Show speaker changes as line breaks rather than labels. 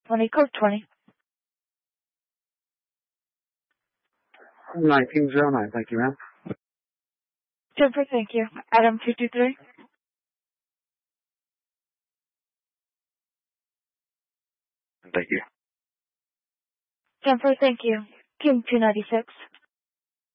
20, code 20.
1909, thank you, ma'am.
Jennifer, thank you. Adam 223.
Thank you.
Jennifer, thank you. King 296.